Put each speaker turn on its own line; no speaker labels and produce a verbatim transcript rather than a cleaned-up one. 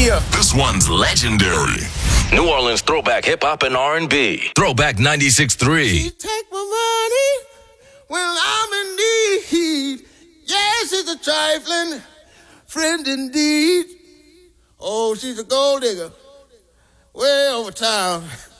Yeah.
This one's legendary.
New Orleans throwback hip-hop and R and B. Throwback ninety-six point three.
She take my money when I'm in need. Yes, it's a trifling friend indeed. Oh, she's a gold digger way over town.